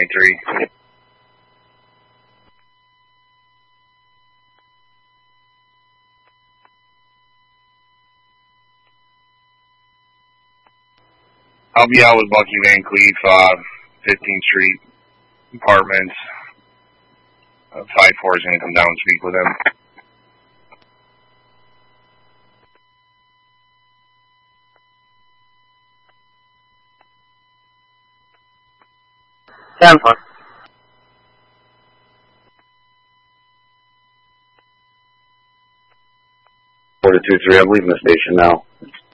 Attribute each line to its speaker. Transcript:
Speaker 1: 23. I'll be out with Bucky Van Cleef, 15th Street Apartments. 5-4 is going to come down and speak with him.
Speaker 2: Stand for.
Speaker 3: 4-2-3, I'm leaving the station now.